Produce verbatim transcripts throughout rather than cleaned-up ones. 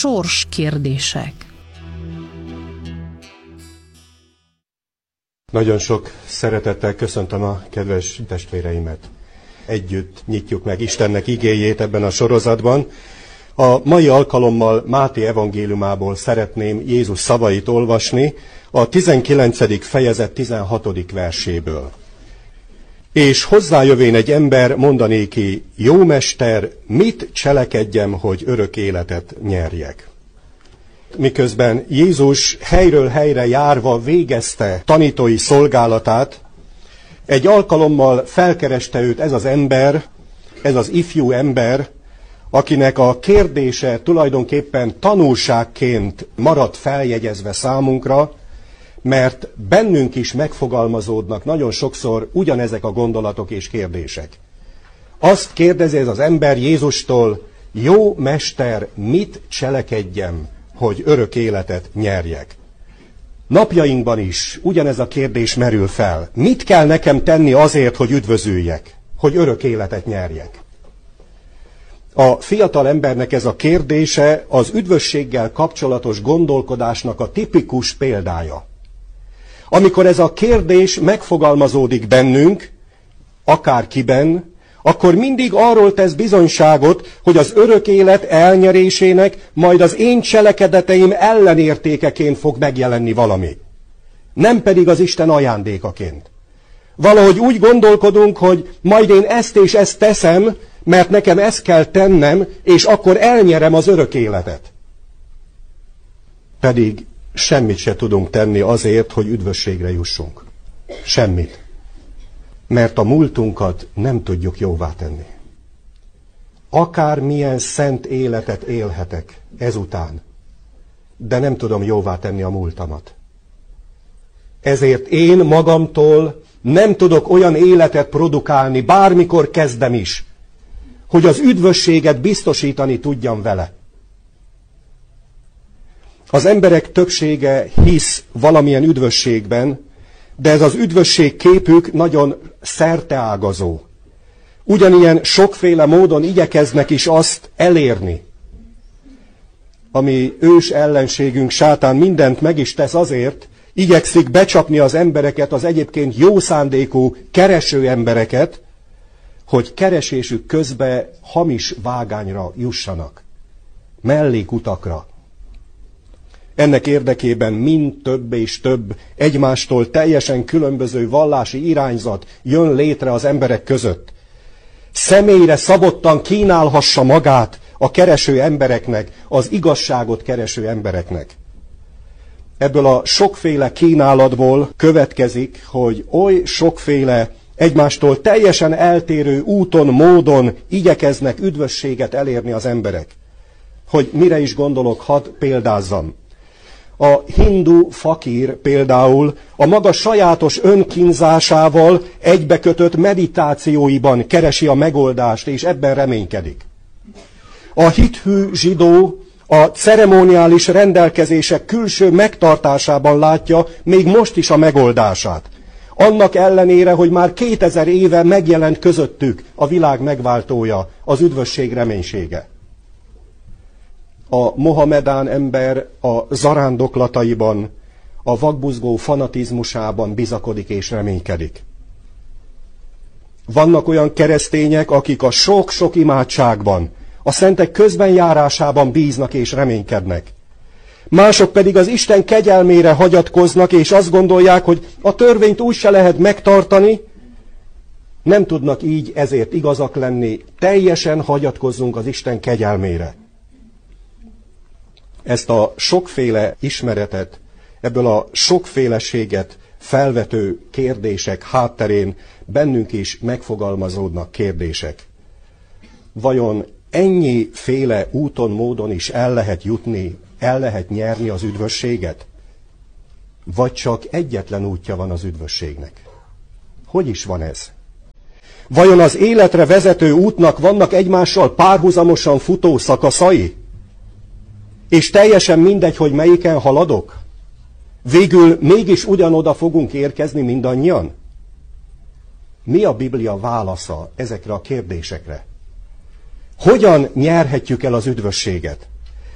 sors kérdések. Nagyon sok szeretettel köszöntöm a kedves testvéreimet. Együtt nyitjuk meg Istennek igéjét ebben a sorozatban. A mai alkalommal Máté evangéliumából szeretném Jézus szavait olvasni, a tizenkilencedik fejezet tizenhatodik verséből. És hozzájövén egy ember mondanéki, jó mester, mit cselekedjem, hogy örök életet nyerjek? Miközben Jézus helyről helyre járva végezte tanítói szolgálatát, egy alkalommal felkereste őt ez az ember, ez az ifjú ember, akinek a kérdése tulajdonképpen tanulságként maradt feljegyezve számunkra, mert bennünk is megfogalmazódnak nagyon sokszor ugyanezek a gondolatok és kérdések. Azt kérdezi ez az ember Jézustól, jó mester, mit cselekedjem, hogy örök életet nyerjek? Napjainkban is ugyanez a kérdés merül fel. Mit kell nekem tenni azért, hogy üdvözüljek, hogy örök életet nyerjek? A fiatal embernek ez a kérdése az üdvösséggel kapcsolatos gondolkodásnak a tipikus példája. Amikor ez a kérdés megfogalmazódik bennünk, akárkiben, akkor mindig arról tesz bizonyságot, hogy az örök élet elnyerésének majd az én cselekedeteim ellenértékeként fog megjelenni valami. Nem pedig az Isten ajándékaként. Valahogy úgy gondolkodunk, hogy majd én ezt és ezt teszem, mert nekem ezt kell tennem, és akkor elnyerem az örök életet. Pedig semmit se tudunk tenni azért, hogy üdvösségre jussunk. Semmit. Mert a múltunkat nem tudjuk jóvá tenni. Akármilyen szent életet élhetek ezután, de nem tudom jóvá tenni a múltamat. Ezért én magamtól nem tudok olyan életet produkálni, bármikor kezdem is, hogy az üdvösséget biztosítani tudjam vele. Az emberek többsége hisz valamilyen üdvösségben, de ez az üdvösség képük nagyon szerteágazó. Ugyanilyen sokféle módon igyekeznek is azt elérni. Ami ős ellenségünk sátán mindent meg is tesz azért, igyekszik becsapni az embereket, az egyébként jó szándékú kereső embereket, hogy keresésük közben hamis vágányra jussanak, mellékutakra. Ennek érdekében mind több és több egymástól teljesen különböző vallási irányzat jön létre az emberek között. Személyre szabottan kínálhassa magát a kereső embereknek, az igazságot kereső embereknek. Ebből a sokféle kínálatból következik, hogy oly sokféle egymástól teljesen eltérő úton, módon igyekeznek üdvösséget elérni az emberek. Hogy mire is gondolok, hadd példázzam. A hindu fakír például a maga sajátos önkínzásával egybekötött meditációiban keresi a megoldást, és ebben reménykedik. A hithű zsidó a ceremoniális rendelkezések külső megtartásában látja még most is a megoldását. Annak ellenére, hogy már kétezer éve megjelent közöttük a világ megváltója, az üdvösség reménysége. A mohamedán ember a zarándoklataiban, a vakbuzgó fanatizmusában bizakodik és reménykedik. Vannak olyan keresztények, akik a sok-sok imádságban, a szentek közbenjárásában bíznak és reménykednek. Mások pedig az Isten kegyelmére hagyatkoznak, és azt gondolják, hogy a törvényt úgy se lehet megtartani, nem tudnak így ezért igazak lenni, teljesen hagyatkozzunk az Isten kegyelmére. Ezt a sokféle ismeretet, ebből a sokféleséget felvető kérdések hátterén bennünk is megfogalmazódnak kérdések. Vajon ennyiféle úton, módon is el lehet jutni, el lehet nyerni az üdvösséget? Vagy csak egyetlen útja van az üdvösségnek? Hogy is van ez? Vajon az életre vezető útnak vannak egymással párhuzamosan futó szakaszai? És teljesen mindegy, hogy melyiken haladok? Végül mégis ugyanoda fogunk érkezni mindannyian? Mi a Biblia válasza ezekre a kérdésekre? Hogyan nyerhetjük el az üdvösséget?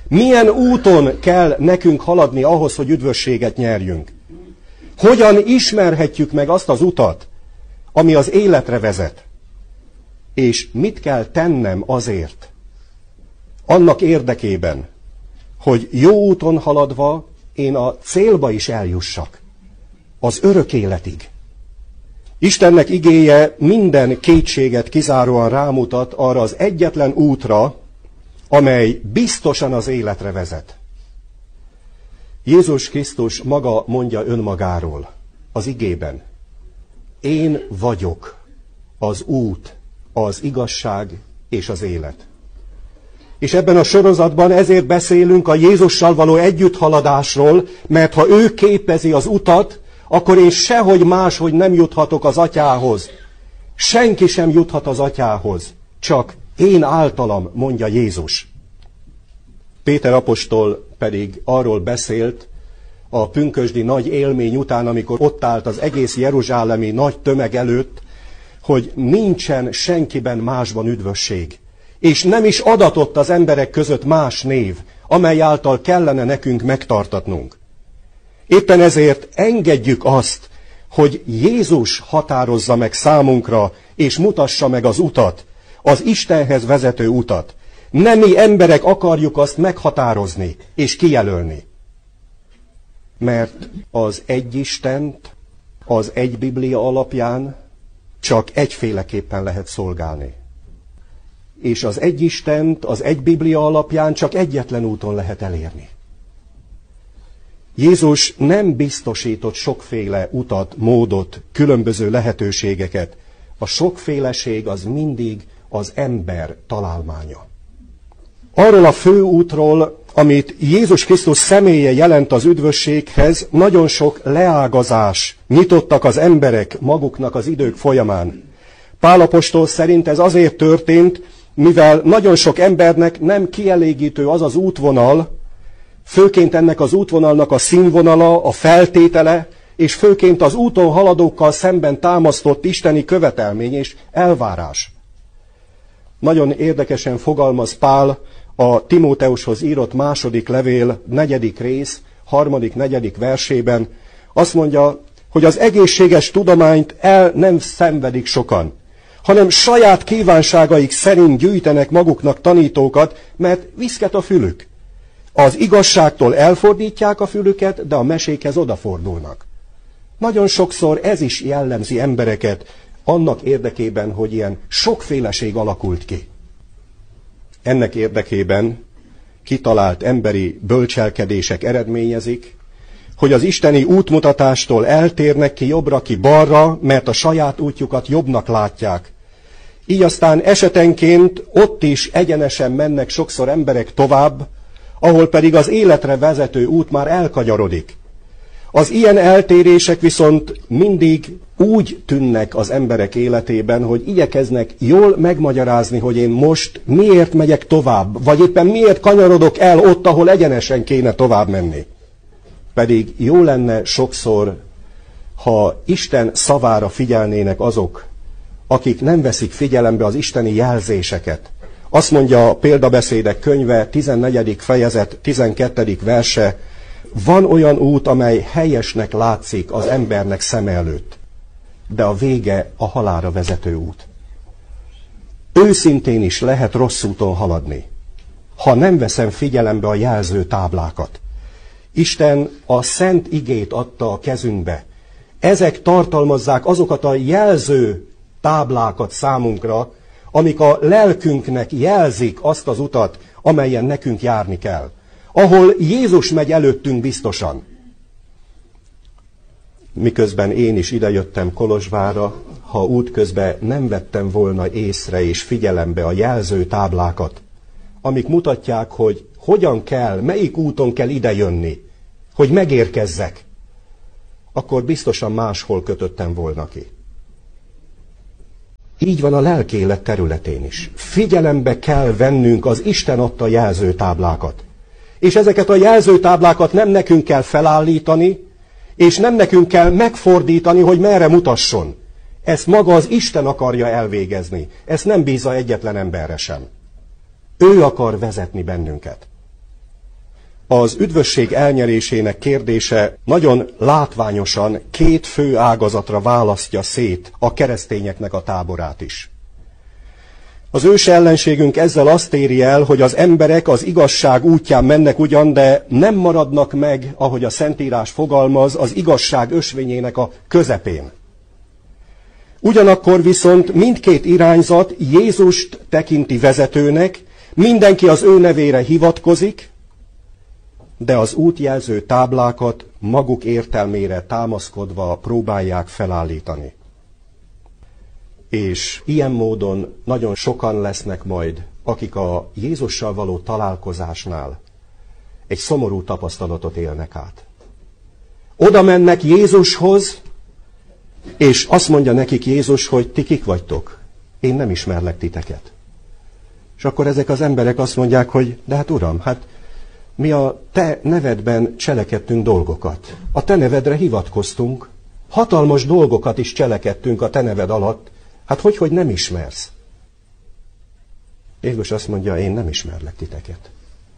Milyen úton kell nekünk haladni ahhoz, hogy üdvösséget nyerjünk? Hogyan ismerhetjük meg azt az utat, ami az életre vezet? És mit kell tennem azért, annak érdekében, hogy jó úton haladva én a célba is eljussak, az örök életig. Istennek igéje minden kétséget kizáróan rámutat arra az egyetlen útra, amely biztosan az életre vezet. Jézus Krisztus maga mondja önmagáról az igében: én vagyok az út, az igazság és az élet. És ebben a sorozatban ezért beszélünk a Jézussal való együtthaladásról, mert ha ő képezi az utat, akkor én sehogy máshogy nem juthatok az Atyához. Senki sem juthat az Atyához, csak én általam, mondja Jézus. Péter apostol pedig arról beszélt a pünkösdi nagy élmény után, amikor ott állt az egész jeruzsálemi nagy tömeg előtt, hogy nincsen senkiben másban üdvösség, és nem is adatott az emberek között más név, amely által kellene nekünk megtartatnunk. Éppen ezért engedjük azt, hogy Jézus határozza meg számunkra, és mutassa meg az utat, az Istenhez vezető utat. Nem mi emberek akarjuk azt meghatározni és kijelölni. Mert az egy Istent, az egy Biblia alapján csak egyféleképpen lehet szolgálni. És az egy Istent, az egy Biblia alapján csak egyetlen úton lehet elérni. Jézus nem biztosított sokféle utat, módot, különböző lehetőségeket. A sokféleség az mindig az ember találmánya. Arról a fő útról, amit Jézus Krisztus személye jelent az üdvösséghez, nagyon sok leágazás nyitottak az emberek maguknak az idők folyamán. Pál apostol szerint ez azért történt, mivel nagyon sok embernek nem kielégítő az az útvonal, főként ennek az útvonalnak a színvonala, a feltétele, és főként az úton haladókkal szemben támasztott isteni követelmény és elvárás. Nagyon érdekesen fogalmaz Pál a Timóteushoz írott második levél, negyedik rész, harmadik, negyedik versében. Azt mondja, hogy az egészséges tudományt el nem szenvedik sokan, hanem saját kívánságaik szerint gyűjtenek maguknak tanítókat, mert viszket a fülük. Az igazságtól elfordítják a fülüket, de a mesékhez odafordulnak. Nagyon sokszor ez is jellemzi embereket annak érdekében, hogy ilyen sokféleség alakult ki. Ennek érdekében kitalált emberi bölcselkedések eredményezik, hogy az isteni útmutatástól eltérnek ki jobbra, ki balra, mert a saját útjukat jobbnak látják. Így aztán esetenként ott is egyenesen mennek sokszor emberek tovább, ahol pedig az életre vezető út már elkanyarodik. Az ilyen eltérések viszont mindig úgy tűnnek az emberek életében, hogy igyekeznek jól megmagyarázni, hogy én most miért megyek tovább, vagy éppen miért kanyarodok el ott, ahol egyenesen kéne tovább menni. Pedig jó lenne sokszor, ha Isten szavára figyelnének azok, akik nem veszik figyelembe az isteni jelzéseket. Azt mondja a Példabeszédek könyve, tizennegyedik fejezet, tizenkettedik verse, van olyan út, amely helyesnek látszik az embernek szeme előtt, de a vége a halálra vezető út. Őszintén is lehet rossz úton haladni, ha nem veszem figyelembe a jelző táblákat. Isten a szent igét adta a kezünkbe. Ezek tartalmazzák azokat a jelző táblákat számunkra, amik a lelkünknek jelzik azt az utat, amelyen nekünk járni kell. Ahol Jézus megy előttünk biztosan. Miközben én is idejöttem Kolozsvárra, ha útközben nem vettem volna észre és figyelembe a jelző táblákat, amik mutatják, hogy hogyan kell, melyik úton kell idejönni, hogy megérkezzek, akkor biztosan máshol kötöttem volna ki. Így van a lelkélet területén is. Figyelembe kell vennünk az Isten adta jelzőtáblákat. És ezeket a jelzőtáblákat nem nekünk kell felállítani, és nem nekünk kell megfordítani, hogy merre mutasson. Ezt maga az Isten akarja elvégezni. Ezt nem bízza egyetlen emberre sem. Ő akar vezetni bennünket. Az üdvösség elnyerésének kérdése nagyon látványosan két fő ágazatra választja szét a keresztényeknek a táborát is. Az ős ellenségünk ezzel azt éri el, hogy az emberek az igazság útján mennek ugyan, de nem maradnak meg, ahogy a Szentírás fogalmaz, az igazság ösvényének a közepén. Ugyanakkor viszont mindkét irányzat Jézust tekinti vezetőnek, mindenki az ő nevére hivatkozik, de az útjelző táblákat maguk értelmére támaszkodva próbálják felállítani. És ilyen módon nagyon sokan lesznek majd, akik a Jézussal való találkozásnál egy szomorú tapasztalatot élnek át. Oda mennek Jézushoz, és azt mondja nekik Jézus, hogy ti kik vagytok? Én nem ismerlek titeket. És akkor ezek az emberek azt mondják, hogy de hát Uram, hát mi a te nevedben cselekedtünk dolgokat. A te nevedre hivatkoztunk, hatalmas dolgokat is cselekedtünk a te neved alatt, hát hogy, hogy nem ismersz? Jézus azt mondja, én nem ismerlek titeket.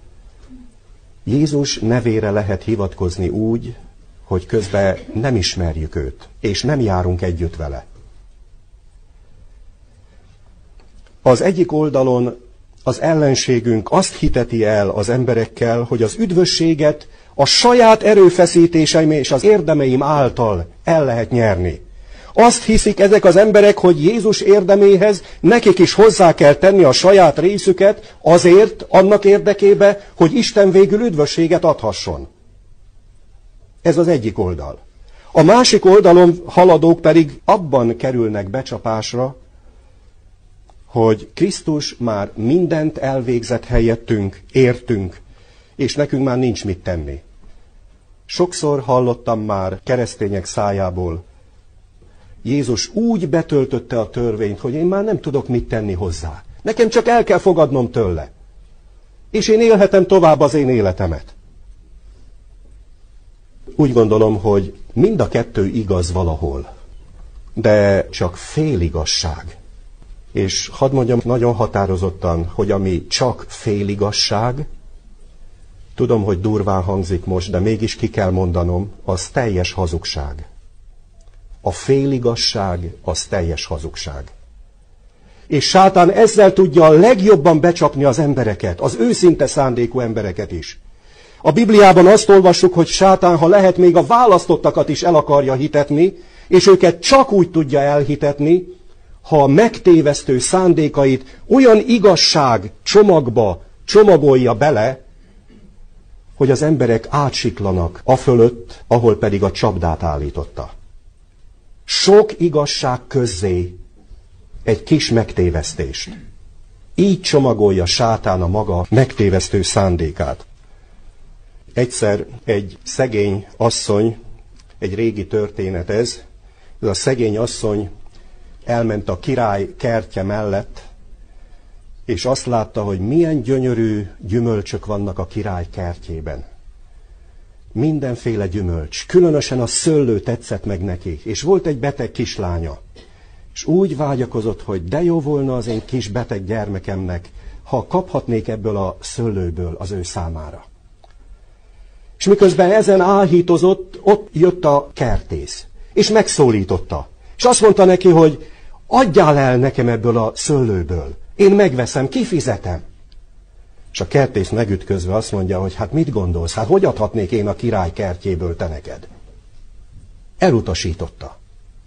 Jézus nevére lehet hivatkozni úgy, hogy közben nem ismerjük őt, és nem járunk együtt vele. Az egyik oldalon az ellenségünk azt hiteti el az emberekkel, hogy az üdvösséget a saját erőfeszítéseim és az érdemeim által el lehet nyerni. Azt hiszik ezek az emberek, hogy Jézus érdeméhez nekik is hozzá kell tenni a saját részüket azért, annak érdekébe, hogy Isten végül üdvösséget adhasson. Ez az egyik oldal. A másik oldalon haladók pedig abban kerülnek becsapásra, hogy Krisztus már mindent elvégzett helyettünk, értünk, és nekünk már nincs mit tenni. Sokszor hallottam már keresztények szájából, Jézus úgy betöltötte a törvényt, hogy én már nem tudok mit tenni hozzá. Nekem csak el kell fogadnom tőle. És én élhetem tovább az én életemet. Úgy gondolom, hogy mind a kettő igaz valahol, de csak féligazság. És hadd mondjam nagyon határozottan, hogy ami csak féligazság, tudom, hogy durván hangzik most, de mégis ki kell mondanom, az teljes hazugság. A féligazság az teljes hazugság. És sátán ezzel tudja a legjobban becsapni az embereket, az őszinte szándékú embereket is. A Bibliában azt olvassuk, hogy sátán, ha lehet, még a választottakat is el akarja hitetni, és őket csak úgy tudja elhitetni, ha a megtévesztő szándékait olyan igazság csomagba csomagolja bele, hogy az emberek átsiklanak afölött, ahol pedig a csapdát állította. Sok igazság közzé egy kis megtévesztést. Így csomagolja sátán a maga megtévesztő szándékát. Egyszer egy szegény asszony, egy régi történet ez, ez a szegény asszony elment a király kertje mellett, és azt látta, hogy milyen gyönyörű gyümölcsök vannak a király kertjében. Mindenféle gyümölcs, különösen a szőlő tetszett meg neki, és volt egy beteg kislánya. És úgy vágyakozott, hogy de jó volna az én kis beteg gyermekemnek, ha kaphatnék ebből a szőlőből az ő számára. És miközben ezen áhítozott, ott jött a kertész, és megszólította. És azt mondta neki, hogy adjál el nekem ebből a szőlőből, én megveszem, kifizetem. És a kertész megütközve azt mondja, hogy hát mit gondolsz, hát hogy adhatnék én a király kertjéből te neked? Elutasította.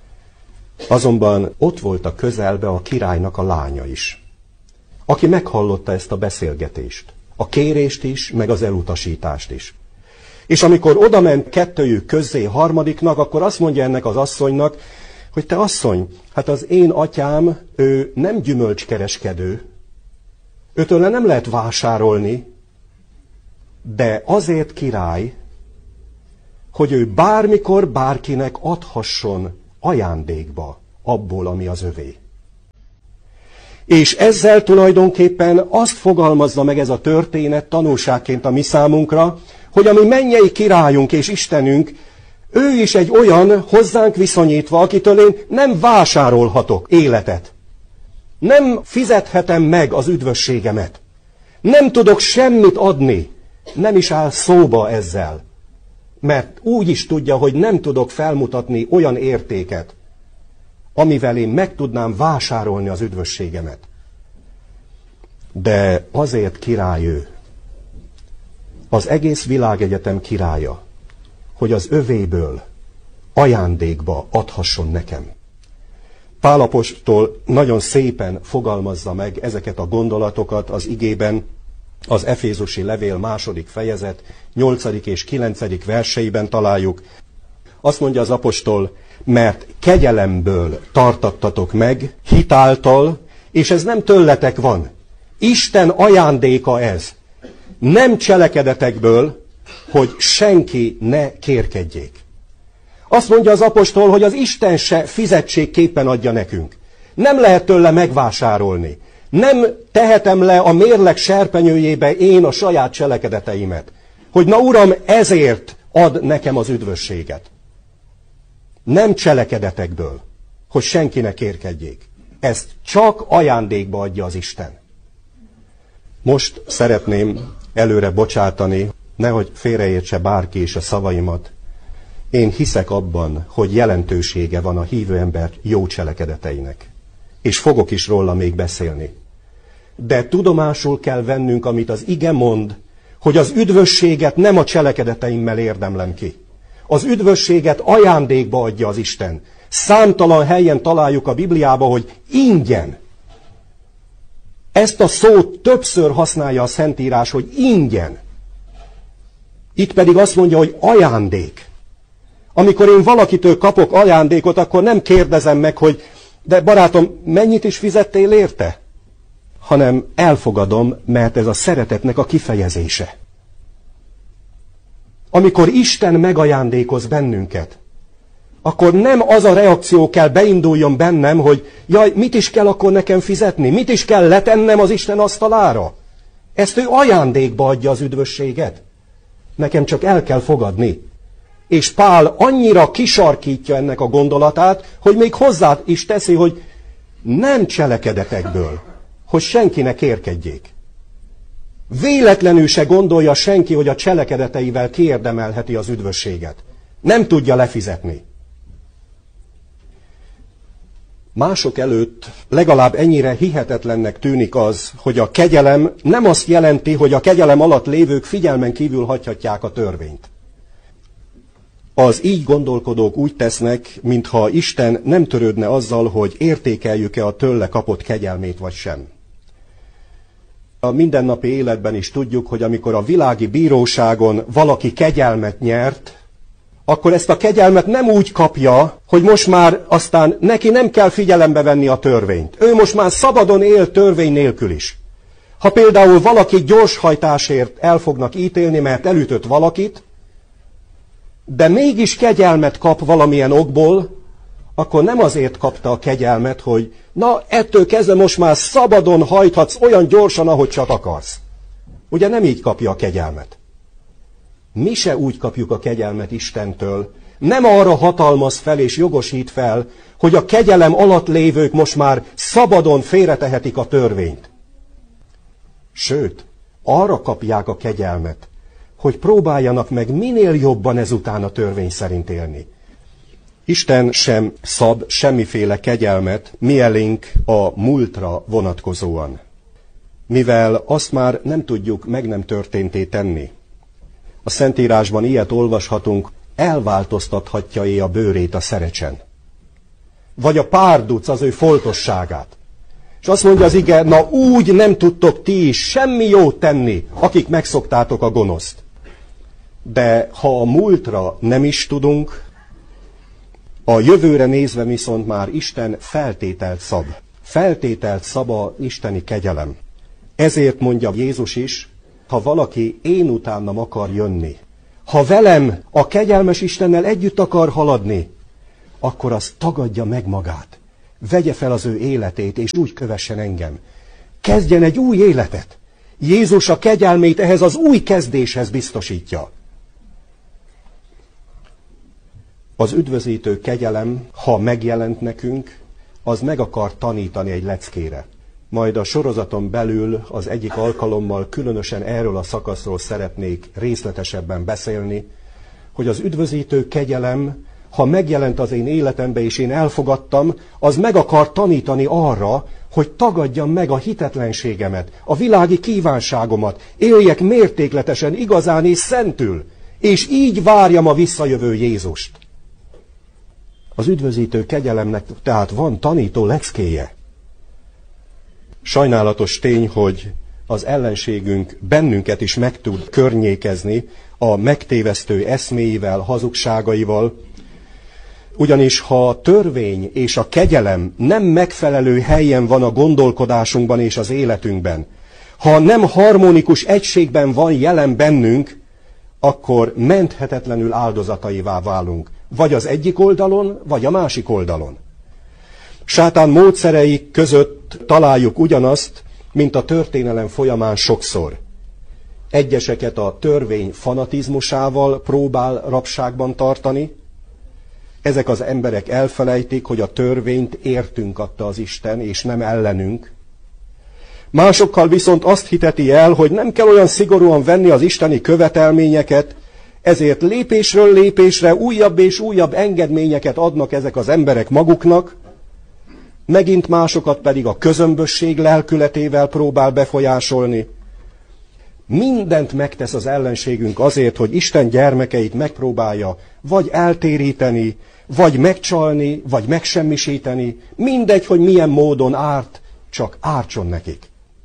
Azonban ott volt a közelbe a királynak a lánya is, aki meghallotta ezt a beszélgetést, a kérést is, meg az elutasítást is. És amikor odament kettőjük közzé harmadiknak, akkor azt mondja ennek az asszonynak, hogy te asszony, hát az én atyám, ő nem gyümölcskereskedő, őtőle nem lehet vásárolni, de azért király, hogy ő bármikor bárkinek adhasson ajándékba abból, ami az övé. És ezzel tulajdonképpen azt fogalmazza meg ez a történet tanulságként a mi számunkra, hogy a mi mennyei királyunk és Istenünk, ő is egy olyan hozzánk viszonyítva, akitől én nem vásárolhatok életet. Nem fizethetem meg az üdvösségemet. Nem tudok semmit adni nem is áll szóba ezzel. Mert úgy is tudja, hogy nem tudok felmutatni olyan értéket, amivel én meg tudnám vásárolni az üdvösségemet. De azért király ő, az egész világegyetem királya, hogy az övéből ajándékba adhasson nekem. Pál apostol nagyon szépen fogalmazza meg ezeket a gondolatokat az igében, az Efézusi levél második fejezet, nyolcadik és kilencedik verseiben találjuk. Azt mondja az apostol, mert kegyelemből tartattatok meg, hitáltal, és ez nem tőletek van. Isten ajándéka ez. Nem cselekedetekből, hogy senki ne kérkedjék. Azt mondja az apostol, hogy az Isten se fizetségképpen adja nekünk. Nem lehet tőle megvásárolni. Nem tehetem le a mérleg serpenyőjébe én a saját cselekedeteimet. Hogy na Uram, ezért ad nekem az üdvösséget. Nem cselekedetekből, hogy senki ne kérkedjék. Ezt csak ajándékba adja az Isten. Most szeretném előre bocsátani, nehogy félreértse bárki is a szavaimat. Én hiszek abban, hogy jelentősége van a hívő ember jó cselekedeteinek. És fogok is róla még beszélni. De tudomásul kell vennünk, amit az ige mond, hogy az üdvösséget nem a cselekedeteimmel érdemlem ki. Az üdvösséget ajándékba adja az Isten. Számtalan helyen találjuk a Bibliában, hogy ingyen. Ezt a szót többször használja a Szentírás, hogy ingyen. Itt pedig azt mondja, hogy ajándék. Amikor én valakitől kapok ajándékot, akkor nem kérdezem meg, hogy de barátom, mennyit is fizettél érte? Hanem elfogadom, mert ez a szeretetnek a kifejezése. Amikor Isten megajándékoz bennünket, akkor nem az a reakció kell beinduljon bennem, hogy jaj, mit is kell akkor nekem fizetni? Mit is kell letennem az Isten asztalára? Ezt ő ajándékba adja az üdvösséget. Nekem csak el kell fogadni. És Pál annyira kisarkítja ennek a gondolatát, hogy még hozzá is teszi, hogy nem cselekedetekből, hogy senki ne kérkedjék. Véletlenül se gondolja senki, hogy a cselekedeteivel kiérdemelheti az üdvösséget. Nem tudja lefizetni. Mások előtt legalább ennyire hihetetlennek tűnik az, hogy a kegyelem nem azt jelenti, hogy a kegyelem alatt lévők figyelmen kívül hagyhatják a törvényt. Az így gondolkodók úgy tesznek, mintha Isten nem törődne azzal, hogy értékeljük-e a tőle kapott kegyelmét vagy sem. A mindennapi életben is tudjuk, hogy amikor a világi bíróságon valaki kegyelmet nyert, akkor ezt a kegyelmet nem úgy kapja, hogy most már aztán neki nem kell figyelembe venni a törvényt. Ő most már szabadon él törvény nélkül is. Ha például valaki gyorshajtásért el fognak ítélni, mert elütött valakit, de mégis kegyelmet kap valamilyen okból, akkor nem azért kapta a kegyelmet, hogy na, ettől kezdve most már szabadon hajthatsz olyan gyorsan, ahogy csak akarsz. Ugye nem így kapja a kegyelmet. Mi se úgy kapjuk a kegyelmet Istentől. Nem arra hatalmaz fel és jogosít fel, hogy a kegyelem alatt lévők most már szabadon félretehetik a törvényt. Sőt, arra kapják a kegyelmet, hogy próbáljanak meg minél jobban ezután a törvény szerint élni. Isten sem szab semmiféle kegyelmet mielénk a múltra vonatkozóan, mivel azt már nem tudjuk meg nem történté tenni. A Szentírásban ilyet olvashatunk, elváltoztathatja-é a bőrét a szerecsen. Vagy a párduc az ő foltosságát. És azt mondja az ige, na úgy nem tudtok ti is semmi jót tenni, akik megszoktátok a gonoszt. De ha a múltra nem is tudunk, a jövőre nézve viszont már Isten feltételt szab. Feltételt szab a isteni kegyelem. Ezért mondja Jézus is, ha valaki én utánam akar jönni, ha velem a kegyelmes Istennel együtt akar haladni, akkor az tagadja meg magát. Vegye fel az ő életét, és úgy kövessen engem. Kezdjen egy új életet. Jézus a kegyelmét ehhez az új kezdéshez biztosítja. Az üdvözítő kegyelem, ha megjelent nekünk, az meg akar tanítani egy leckére. majd a sorozaton belül az egyik alkalommal különösen erről a szakaszról szeretnék részletesebben beszélni, hogy az üdvözítő kegyelem, ha megjelent az én életembe és én elfogadtam, az meg akar tanítani arra, hogy tagadjam meg a hitetlenségemet, a világi kívánságomat, éljek mértékletesen, igazán és szentül, és így várjam a visszajövő Jézust. Az üdvözítő kegyelemnek tehát van tanító leckéje. Sajnálatos tény, hogy az ellenségünk bennünket is meg tud környékezni a megtévesztő eszméivel, hazugságaival, ugyanis ha a törvény és a kegyelem nem megfelelő helyen van a gondolkodásunkban és az életünkben, ha nem harmonikus egységben van jelen bennünk, akkor menthetetlenül áldozataivá válunk, vagy az egyik oldalon, vagy a másik oldalon. Sátán módszerei között találjuk ugyanazt, mint a történelem folyamán sokszor. Egyeseket a törvény fanatizmusával próbál rabságban tartani. Ezek az emberek elfelejtik, hogy a törvényt értünk adta az Isten, és nem ellenünk. Másokkal viszont azt hiteti el, hogy nem kell olyan szigorúan venni az isteni követelményeket, ezért lépésről lépésre újabb és újabb engedményeket adnak ezek az emberek maguknak, megint másokat pedig a közömbösség lelkületével próbál befolyásolni. Mindent megtesz az ellenségünk azért, hogy Isten gyermekeit megpróbálja vagy eltéríteni, vagy megcsalni, vagy megsemmisíteni, mindegy, hogy milyen módon árt, csak ártson nekik.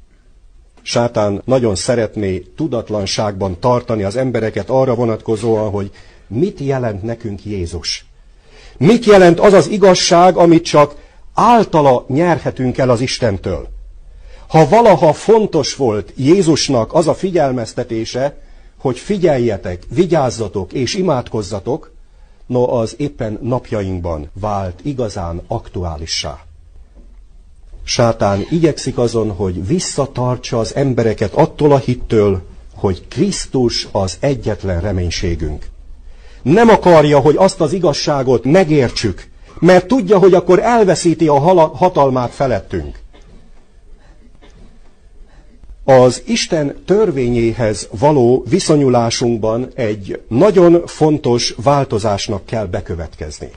Sátán nagyon szeretné tudatlanságban tartani az embereket arra vonatkozóan, hogy mit jelent nekünk Jézus. Mit jelent az az igazság, amit csak általa nyerhetünk el az Istentől. Ha valaha fontos volt Jézusnak az a figyelmeztetése, hogy figyeljetek, vigyázzatok és imádkozzatok, no az éppen napjainkban vált igazán aktuálissá. Sátán igyekszik azon, hogy visszatartsa az embereket attól a hittől, hogy Krisztus az egyetlen reménységünk. Nem akarja, hogy azt az igazságot megértsük, mert tudja, hogy akkor elveszíti a hatalmát felettünk. Az Isten törvényéhez való viszonyulásunkban egy nagyon fontos változásnak kell bekövetkezni.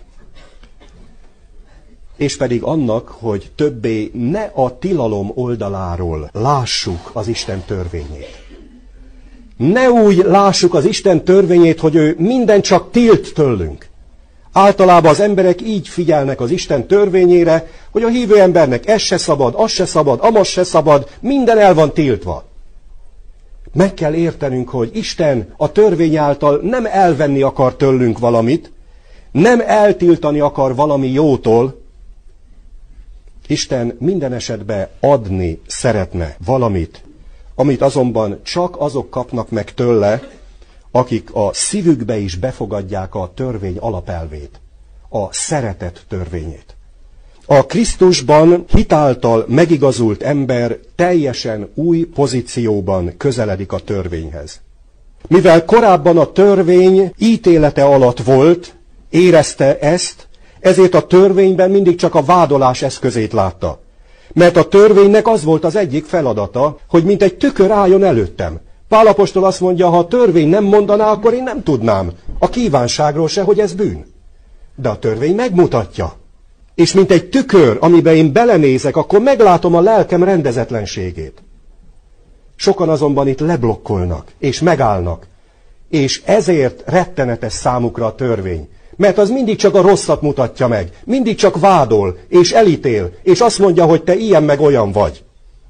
És pedig annak, hogy többé ne a tilalom oldaláról lássuk az Isten törvényét. Ne úgy lássuk az Isten törvényét, hogy ő minden csak tilt tőlünk. Általában az emberek így figyelnek az Isten törvényére, hogy a hívő embernek ez se szabad, az se szabad, amaz se szabad, minden el van tiltva. Meg kell értenünk, hogy Isten a törvény által nem elvenni akar tőlünk valamit, nem eltiltani akar valami jótól. Isten minden esetben adni szeretne valamit, amit azonban csak azok kapnak meg tőle, akik a szívükbe is befogadják a törvény alapelvét, a szeretet törvényét. A Krisztusban hitáltal megigazult ember teljesen új pozícióban közeledik a törvényhez. Mivel korábban a törvény ítélete alatt volt, érezte ezt, ezért a törvényben mindig csak a vádolás eszközét látta. Mert a törvénynek az volt az egyik feladata, hogy mint egy tükör álljon előttem. Pál apostol azt mondja, ha a törvény nem mondaná, akkor én nem tudnám a kívánságról se, hogy ez bűn. De a törvény megmutatja. És mint egy tükör, amiben én belenézek, akkor meglátom a lelkem rendezetlenségét. Sokan azonban itt leblokkolnak, és megállnak. És ezért rettenetes számukra a törvény. Mert az mindig csak a rosszat mutatja meg. Mindig csak vádol, és elítél, és azt mondja, hogy te ilyen meg olyan vagy.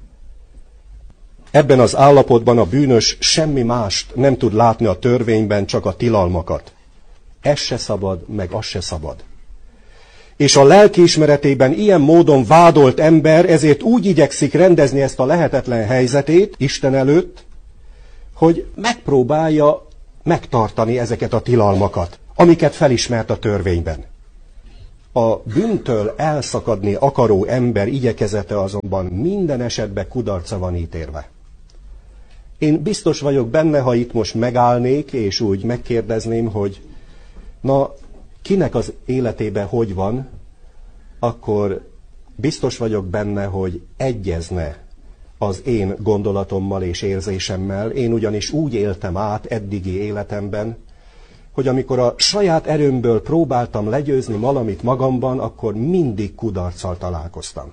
Ebben az állapotban a bűnös semmi mást nem tud látni a törvényben, csak a tilalmakat. Ez se szabad, meg az se szabad. És a lelkiismeretében ilyen módon vádolt ember ezért úgy igyekszik rendezni ezt a lehetetlen helyzetét Isten előtt, hogy megpróbálja megtartani ezeket a tilalmakat, amiket felismert a törvényben. A bűntől elszakadni akaró ember igyekezete azonban minden esetben kudarca van ítélve. Én biztos vagyok benne, ha itt most megállnék, és úgy megkérdezném, hogy na, kinek az életében hogy van, akkor biztos vagyok benne, hogy egyezne az én gondolatommal és érzésemmel. Én ugyanis úgy éltem át eddigi életemben, hogy amikor a saját erőmből próbáltam legyőzni valamit magamban, akkor mindig kudarccal találkoztam.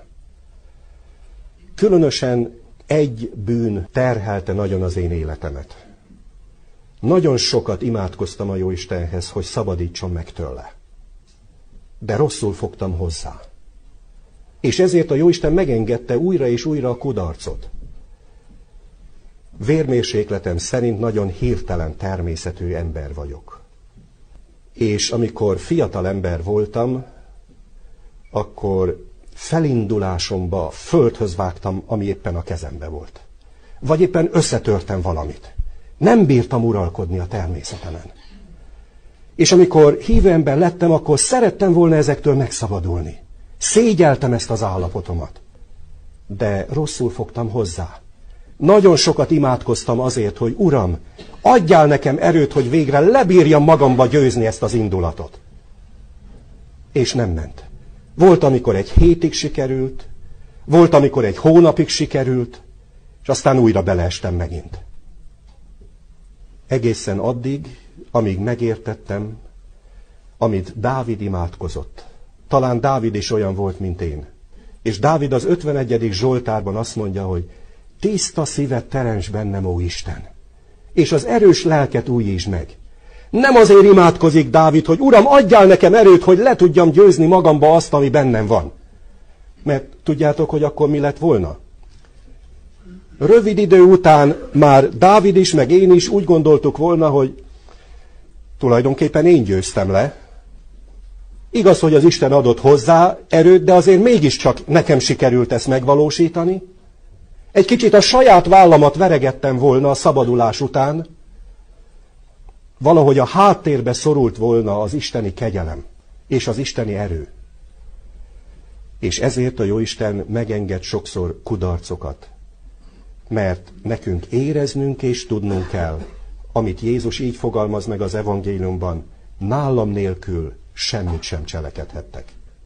Különösen egy bűn terhelte nagyon az én életemet. Nagyon sokat imádkoztam a Jóistenhez, hogy szabadítson meg tőle. De rosszul fogtam hozzá. És ezért a Jóisten megengedte újra és újra a kudarcot. Vérmérsékletem szerint nagyon hirtelen természetű ember vagyok. És amikor fiatal ember voltam, akkor felindulásomba földhöz vágtam, ami éppen a kezembe volt. Vagy éppen összetörtem valamit. Nem bírtam uralkodni a természetemen. És amikor hívő ember lettem, akkor szerettem volna ezektől megszabadulni. Szégyeltem ezt az állapotomat. De rosszul fogtam hozzá. Nagyon sokat imádkoztam azért, hogy Uram, adjál nekem erőt, hogy végre lebírjam magamba győzni ezt az indulatot. És nem ment. Volt, amikor egy hétig sikerült, volt, amikor egy hónapig sikerült, és aztán újra beleestem megint. Egészen addig, amíg megértettem, amit Dávid imádkozott. Talán Dávid is olyan volt, mint én. És Dávid az ötvenegyedik Zsoltárban azt mondja, hogy tiszta szívet teremts bennem, ó Isten, és az erős lelket újítsd meg. Nem azért imádkozik Dávid, hogy Uram, adjál nekem erőt, hogy le tudjam győzni magamba azt, ami bennem van. Mert tudjátok, hogy akkor mi lett volna? Rövid idő után már Dávid is, meg én is úgy gondoltuk volna, hogy tulajdonképpen én győztem le. Igaz, hogy az Isten adott hozzá erőt, de azért mégiscsak nekem sikerült ezt megvalósítani. Egy kicsit a saját vállamat veregettem volna a szabadulás után. Valahogy a háttérbe szorult volna az isteni kegyelem és az isteni erő. És ezért a Jóisten megenged sokszor kudarcokat. Mert nekünk éreznünk és tudnunk kell, amit Jézus így fogalmaz meg az evangéliumban, nálam nélkül semmit sem cselekedhettek.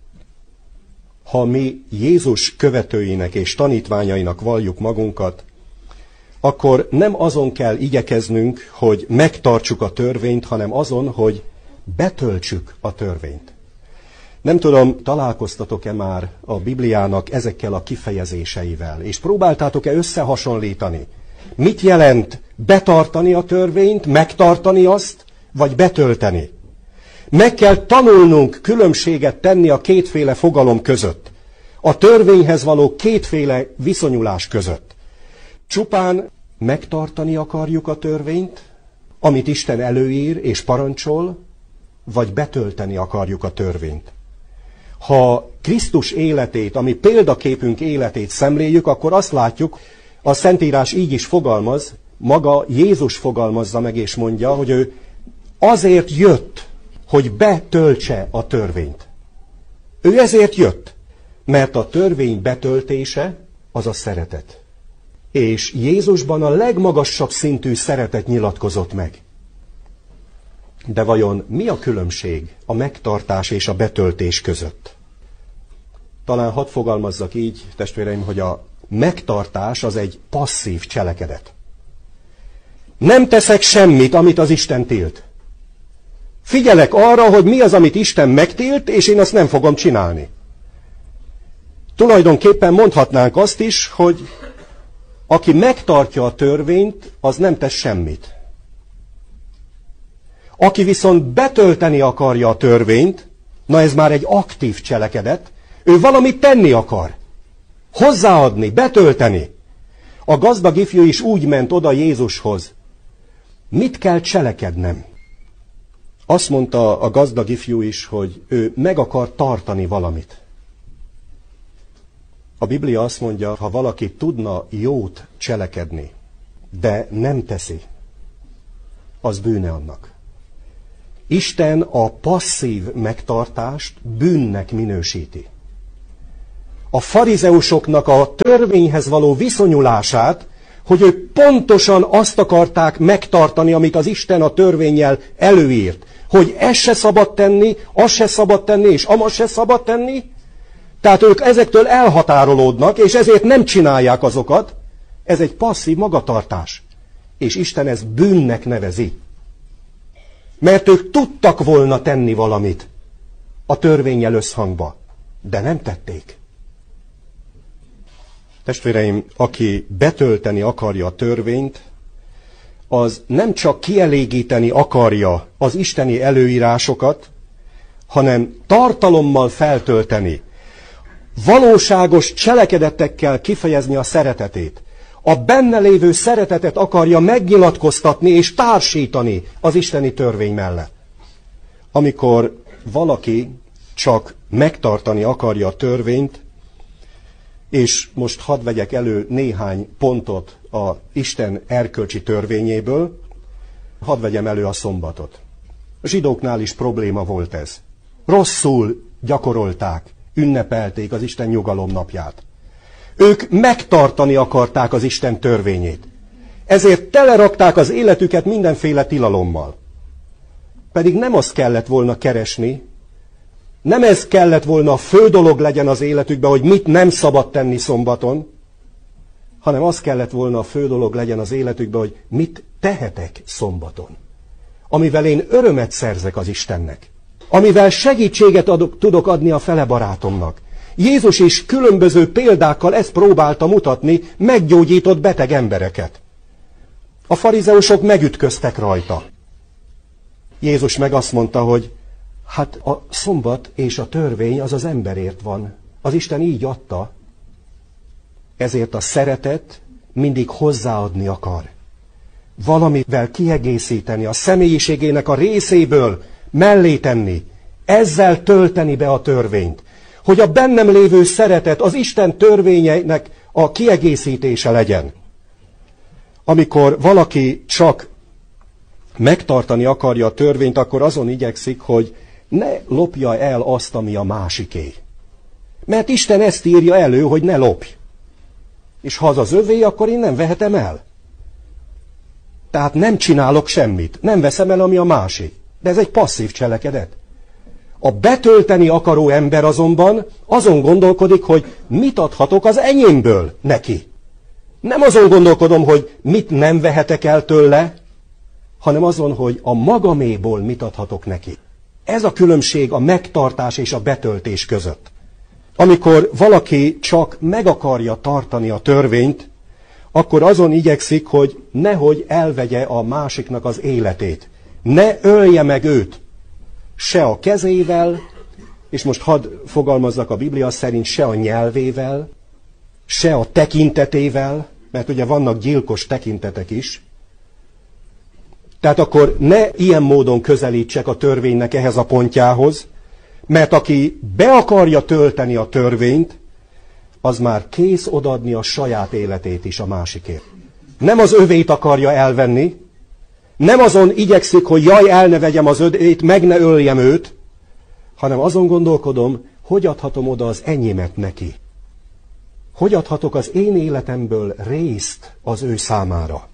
Ha mi Jézus követőinek és tanítványainak valljuk magunkat, akkor nem azon kell igyekeznünk, hogy megtartsuk a törvényt, hanem azon, hogy betöltsük a törvényt. Nem tudom, találkoztatok-e már a Bibliának ezekkel a kifejezéseivel, és próbáltátok-e összehasonlítani? Mit jelent betartani a törvényt, megtartani azt, vagy betölteni? Meg kell tanulnunk különbséget tenni a kétféle fogalom között. A törvényhez való kétféle viszonyulás között. Csupán megtartani akarjuk a törvényt, amit Isten előír és parancsol, vagy betölteni akarjuk a törvényt. Ha Krisztus életét, ami példaképünk életét szemléljük, akkor azt látjuk, a Szentírás így is fogalmaz, maga Jézus fogalmazza meg és mondja, hogy ő azért jött, hogy betöltse a törvényt. Ő ezért jött, mert a törvény betöltése az a szeretet. És Jézusban a legmagasabb szintű szeretet nyilatkozott meg. De vajon mi a különbség a megtartás és a betöltés között? Talán hadd fogalmazzak így, testvéreim, hogy a megtartás az egy passzív cselekedet. Nem teszek semmit, amit az Isten tilt. Figyelek arra, hogy mi az, amit Isten megtilt, és én azt nem fogom csinálni. Tulajdonképpen mondhatnánk azt is, hogy aki megtartja a törvényt, az nem tesz semmit. Aki viszont betölteni akarja a törvényt, na ez már egy aktív cselekedet, ő valamit tenni akar. Hozzáadni, betölteni. A gazdag ifjú is úgy ment oda Jézushoz. Mit kell cselekednem? Azt mondta a gazdag ifjú is, hogy ő meg akar tartani valamit. A Biblia azt mondja, ha valaki tudna jót cselekedni, de nem teszi, az bűne annak. Isten a passzív megtartást bűnnek minősíti. A farizeusoknak a törvényhez való viszonyulását, hogy ők pontosan azt akarták megtartani, amit az Isten a törvénnyel előírt. Hogy ezt se szabad tenni, azt se szabad tenni, és amaz se szabad tenni. Tehát ők ezektől elhatárolódnak, és ezért nem csinálják azokat. Ez egy passzív magatartás. És Isten ezt bűnnek nevezi. Mert ők tudtak volna tenni valamit a törvénnyel összhangba, de nem tették. Testvéreim, aki betölteni akarja a törvényt, az nem csak kielégíteni akarja az isteni előírásokat, hanem tartalommal feltölteni, valóságos cselekedetekkel kifejezni a szeretetét. A benne lévő szeretetet akarja megnyilatkoztatni és társítani az isteni törvény mellett. Amikor valaki csak megtartani akarja a törvényt, és most hadd vegyek elő néhány pontot a Isten erkölcsi törvényéből, hadd vegyem elő a szombatot. A zsidóknál is probléma volt ez. Rosszul gyakorolták, ünnepelték az Isten nyugalom napját. Ők megtartani akarták az Isten törvényét. Ezért telerakták az életüket mindenféle tilalommal. Pedig nem azt kellett volna keresni, nem ez kellett volna a fő dolog legyen az életükben, hogy mit nem szabad tenni szombaton, hanem az kellett volna a fő dolog legyen az életükben, hogy mit tehetek szombaton. Amivel én örömet szerzek az Istennek. Amivel segítséget adok, tudok adni a fele barátomnak. Jézus is különböző példákkal ezt próbálta mutatni, meggyógyított beteg embereket. A farizeusok megütköztek rajta. Jézus meg azt mondta, hogy hát a szombat és a törvény az az emberért van. Az Isten így adta. Ezért a szeretet mindig hozzáadni akar. Valamivel kiegészíteni, a személyiségének a részéből mellé tenni. Ezzel tölteni be a törvényt. Hogy a bennem lévő szeretet az Isten törvényeinek a kiegészítése legyen. Amikor valaki csak megtartani akarja a törvényt, akkor azon igyekszik, hogy ne lopja el azt, ami a másiké. Mert Isten ezt írja elő, hogy ne lopj. És ha az az övé, akkor én nem vehetem el. Tehát nem csinálok semmit. Nem veszem el, ami a másik. De ez egy passzív cselekedet. A betölteni akaró ember azonban azon gondolkodik, hogy mit adhatok az enyémből neki. Nem azon gondolkodom, hogy mit nem vehetek el tőle, hanem azon, hogy a magaméból mit adhatok neki. Ez a különbség a megtartás és a betöltés között. Amikor valaki csak meg akarja tartani a törvényt, akkor azon igyekszik, hogy nehogy elvegye a másiknak az életét. Ne ölje meg őt. Se a kezével, és most hadd fogalmazzak a Biblia szerint, se a nyelvével, se a tekintetével, mert ugye vannak gyilkos tekintetek is. Tehát akkor ne ilyen módon közelítsek a törvénynek ehhez a pontjához, mert aki be akarja tölteni a törvényt, az már kész odaadni a saját életét is a másikért. Nem az övét akarja elvenni, nem azon igyekszik, hogy jaj, el ne vegyem az övét, meg ne öljem őt, hanem azon gondolkodom, hogy adhatom oda az enyémet neki. Hogy adhatok az én életemből részt az ő számára.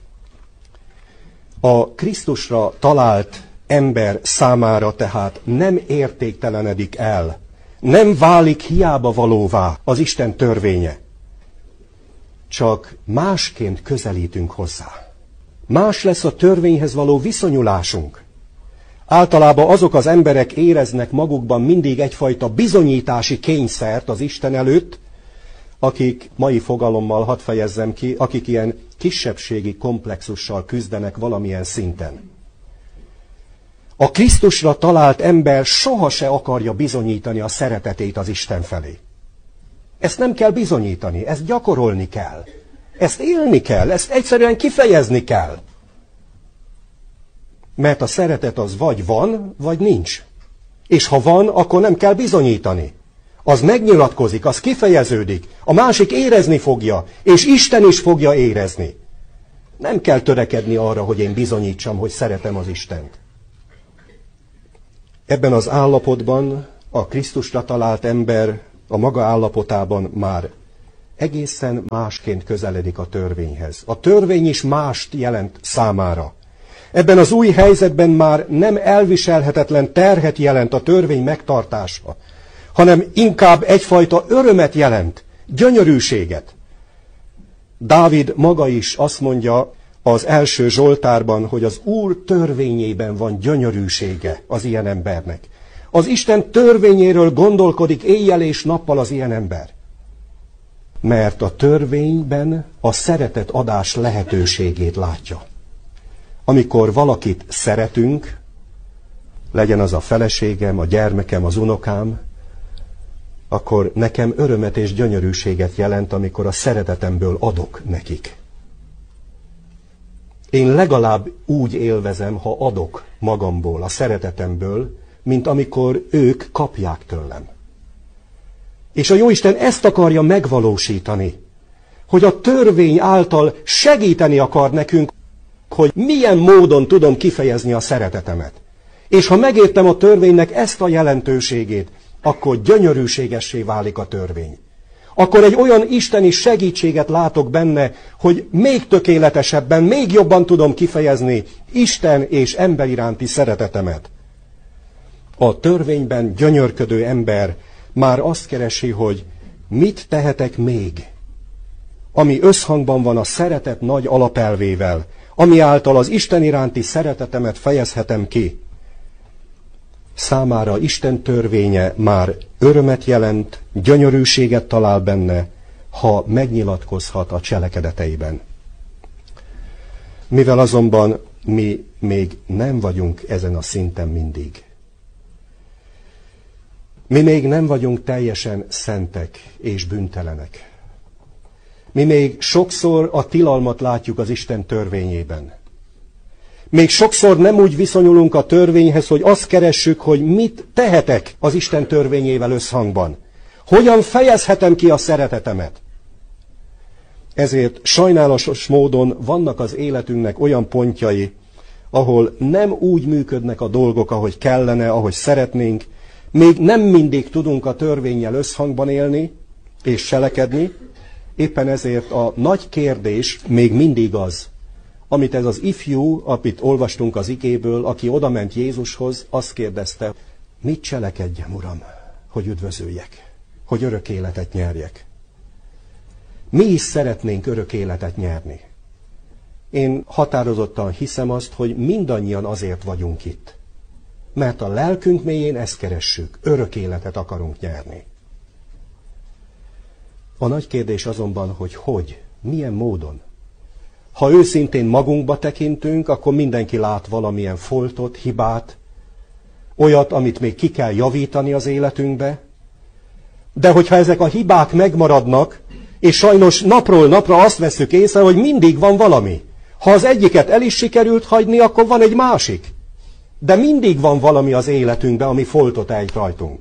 A Krisztusra talált ember számára tehát nem értéktelenedik el, nem válik hiába valóvá az Isten törvénye. Csak másként közelítünk hozzá. Más lesz a törvényhez való viszonyulásunk. Általában azok az emberek éreznek magukban mindig egyfajta bizonyítási kényszert az Isten előtt, akik, mai fogalommal hadd fejezzem ki, akik ilyen kisebbségi komplexussal küzdenek valamilyen szinten. A Krisztusra talált ember soha se akarja bizonyítani a szeretetét az Isten felé. Ezt nem kell bizonyítani, ezt gyakorolni kell. Ezt élni kell, ezt egyszerűen kifejezni kell. Mert a szeretet az vagy van, vagy nincs. És ha van, akkor nem kell bizonyítani. Az megnyilatkozik, az kifejeződik, a másik érezni fogja, és Isten is fogja érezni. Nem kell törekedni arra, hogy én bizonyítsam, hogy szeretem az Istent. Ebben az állapotban a Krisztusra talált ember a maga állapotában már egészen másként közeledik a törvényhez. A törvény is mást jelent számára. Ebben az új helyzetben már nem elviselhetetlen terhet jelent a törvény megtartása, hanem inkább egyfajta örömet jelent, gyönyörűséget. Dávid maga is azt mondja az első Zsoltárban, hogy az Úr törvényében van gyönyörűsége az ilyen embernek. Az Isten törvényéről gondolkodik éjjel és nappal az ilyen ember. Mert a törvényben a szeretet adás lehetőségét látja. Amikor valakit szeretünk, legyen az a feleségem, a gyermekem, az unokám, akkor nekem örömet és gyönyörűséget jelent, amikor a szeretetemből adok nekik. Én legalább úgy élvezem, ha adok magamból, a szeretetemből, mint amikor ők kapják tőlem. És a Jóisten ezt akarja megvalósítani, hogy a törvény által segíteni akar nekünk, hogy milyen módon tudom kifejezni a szeretetemet. És ha megértem a törvénynek ezt a jelentőségét, akkor gyönyörűségessé válik a törvény. Akkor egy olyan isteni segítséget látok benne, hogy még tökéletesebben, még jobban tudom kifejezni Isten és ember iránti szeretetemet. A törvényben gyönyörködő ember már azt keresi, hogy mit tehetek még, ami összhangban van a szeretet nagy alapelvével, ami által az Isten iránti szeretetemet fejezhetem ki. Számára Isten törvénye már örömet jelent, gyönyörűséget talál benne, ha megnyilatkozhat a cselekedeteiben. Mivel azonban mi még nem vagyunk ezen a szinten mindig. Mi még nem vagyunk teljesen szentek és bűntelenek. Mi még sokszor a tilalmat látjuk az Isten törvényében. Még sokszor nem úgy viszonyulunk a törvényhez, hogy azt keressük, hogy mit tehetek az Isten törvényével összhangban. Hogyan fejezhetem ki a szeretetemet. Ezért sajnálatos módon vannak az életünknek olyan pontjai, ahol nem úgy működnek a dolgok, ahogy kellene, ahogy szeretnénk, még nem mindig tudunk a törvénnyel összhangban élni és cselekedni, éppen ezért a nagy kérdés még mindig az, amit ez az ifjú, amit olvastunk az igéből, aki odament Jézushoz, azt kérdezte, mit cselekedjem, Uram, hogy üdvözöljek, hogy örök életet nyerjek. Mi is szeretnénk örök életet nyerni. Én határozottan hiszem azt, hogy mindannyian azért vagyunk itt. Mert a lelkünk mélyén ezt keressük, örök életet akarunk nyerni. A nagy kérdés azonban, hogy hogy, milyen módon. Ha őszintén magunkba tekintünk, akkor mindenki lát valamilyen foltot, hibát, olyat, amit még ki kell javítani az életünkbe. De hogyha ezek a hibák megmaradnak, és sajnos napról napra azt vesszük észre, hogy mindig van valami. Ha az egyiket el is sikerült hagyni, akkor van egy másik. De mindig van valami az életünkben, ami foltot ejt rajtunk.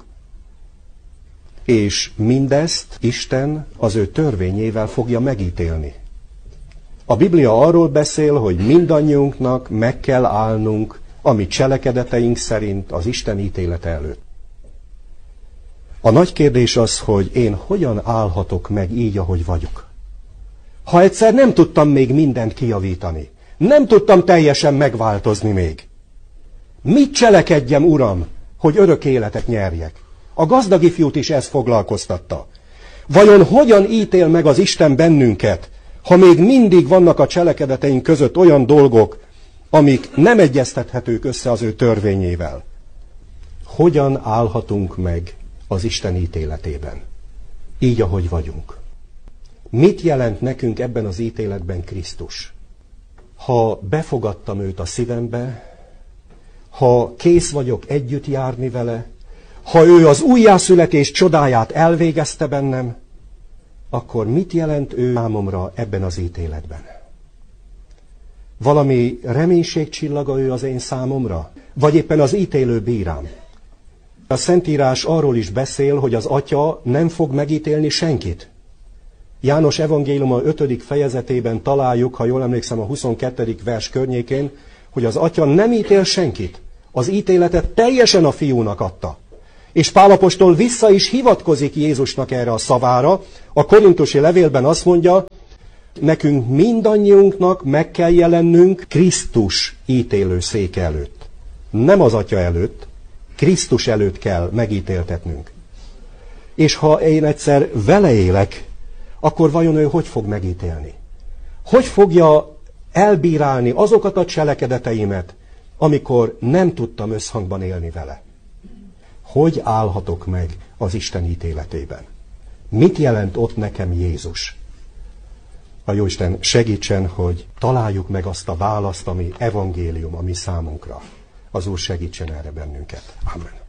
És mindezt Isten az ő törvényével fogja megítélni. A Biblia arról beszél, hogy mindannyiunknak meg kell állnunk a mi cselekedeteink szerint az Isten ítélete előtt. A nagy kérdés az, hogy én hogyan állhatok meg így, ahogy vagyok. Ha egyszer nem tudtam még mindent kijavítani, nem tudtam teljesen megváltozni még. Mit cselekedjem, Uram, hogy örök életet nyerjek? A gazdag ifjút is ez foglalkoztatta. Vajon hogyan ítél meg az Isten bennünket, ha még mindig vannak a cselekedeteink között olyan dolgok, amik nem egyeztethetők össze az ő törvényével? Hogyan állhatunk meg az Isten ítéletében? Így, ahogy vagyunk. Mit jelent nekünk ebben az ítéletben Krisztus? Ha befogadtam őt a szívembe, ha kész vagyok együtt járni vele, ha ő az újjászületés csodáját elvégezte bennem, akkor mit jelent ő számomra ebben az ítéletben? Valami reménységcsillaga ő az én számomra? Vagy éppen az ítélő bírám? A Szentírás arról is beszél, hogy az Atya nem fog megítélni senkit. János evangéliuma ötödik fejezetében találjuk, ha jól emlékszem, a huszonkettedik vers környékén, hogy az Atya nem ítél senkit. Az ítéletet teljesen a Fiúnak adta. És Pál apostol vissza is hivatkozik Jézusnak erre a szavára. A korintusi levélben azt mondja, nekünk mindannyiunknak meg kell jelennünk Krisztus ítélő széke előtt. Nem az Atya előtt, Krisztus előtt kell megítéltetnünk. És ha én egyszer vele élek, akkor vajon ő hogy fog megítélni? Hogy fogja elbírálni azokat a cselekedeteimet, amikor nem tudtam összhangban élni vele? Hogy állhatok meg az Isten ítéletében? Mit jelent ott nekem Jézus? A Jóisten segítsen, hogy találjuk meg azt a választ, ami evangélium a mi számunkra. Az Úr segítsen erre bennünket. Amen.